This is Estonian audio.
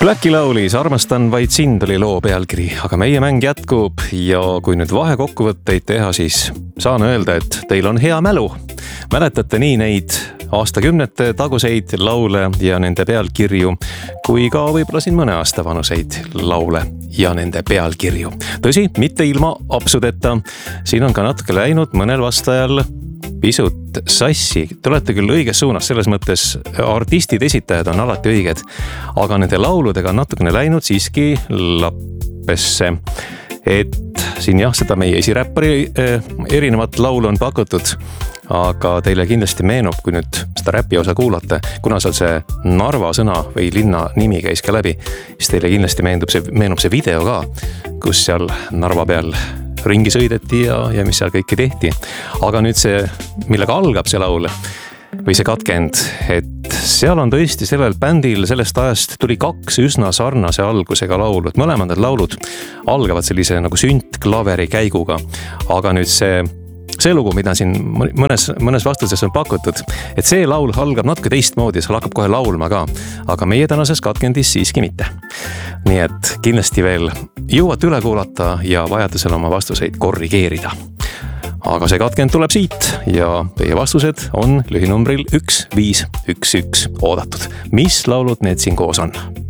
Blacki laulis Armastan vaid sind oli loo pealkiri, aga meie mäng jätkub ja kui nüüd vahekokkuvõtteid teha, siis saan öelda, et teil on hea mälu. Mäletate nii neid aastakümnete taguseid laule ja nende pealkirju, kui ka võib-olla siin mõne aasta vanuseid laule ja nende pealkirju. Tõsi, mitte ilma apsudeta. Siin on ka natuke läinud mõnel vastajal pisut sassi. Te olete küll õiges suunas, selles mõttes artistid, esitajad on alati õiged, aga nende lauludega on natukene läinud siiski lappesse. Et siin jah, seda meie esiräppari erinevat laulu on pakutud, aga teile kindlasti meenub, kui nüüd seda räpi osa kuulate, kuna seal see Narva sõna või linna nimi käis ka läbi, siis teile kindlasti meenub see video ka, kus seal Narva peal ringi sõideti ja mis seal kõike tehti. Aga nüüd see, millega algab see laul või see katkend, et seal on tõesti sellel bändil sellest ajast tuli 2 üsna sarnase algusega laulu. Mõlemad need laulud algavad sellise nagu süntklaveri käiguga, aga nüüd see lugu, mida siin mõnes vastuses on pakutud, et see laul algab natuke teistmoodi, seal hakkab kohe laulma ka, aga meie tänases katkendis siiski mitte. Nii et kindlasti veel jõuate üle kuulata ja vajadusel oma vastuseid korrigeerida. Aga see katkend tuleb siit ja teie vastused on lühinumbril 1511 oodatud. Mis laulud need siin koos on?